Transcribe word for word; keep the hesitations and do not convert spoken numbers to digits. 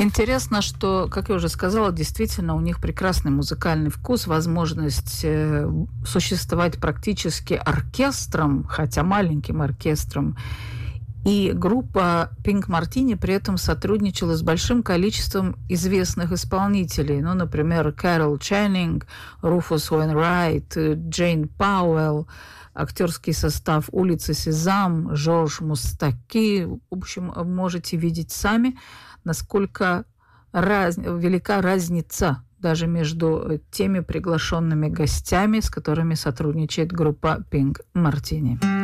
Интересно, что, как я уже сказала, действительно у них прекрасный музыкальный вкус, возможность э, существовать практически оркестром, хотя маленьким оркестром. И группа Pink Martini при этом сотрудничала с большим количеством известных исполнителей. Ну, например, Кэрол Ченнинг, Руфус Уэйнрайт, Джейн Пауэлл, актерский состав «Улицы Сезам», Жорж Мустаки. В общем, можете видеть сами, насколько раз... велика разница даже между теми приглашенными гостями, с которыми сотрудничает группа Pink Martini.